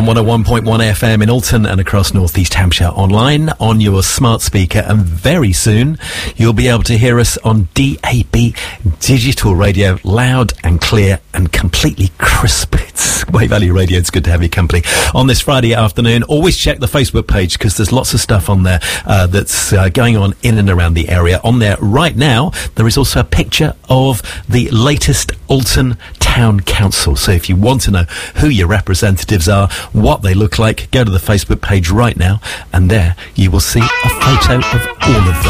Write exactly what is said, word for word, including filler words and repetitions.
on one oh one point one F M in Alton and across North East Hampshire, online on your smart speaker, and very soon you'll be able to hear us on D A B digital radio, loud and clear and completely crisp. It's Way Value Radio. It's good to have your company on this Friday afternoon. Always check the Facebook page because there's lots of stuff on there uh, that's uh, going on in and around the area. On there right now, there is also a picture of the latest Alton Town Council. So if you want to know who your representatives are, what they look like, go to the Facebook page right now, and there you will see a photo of all of them.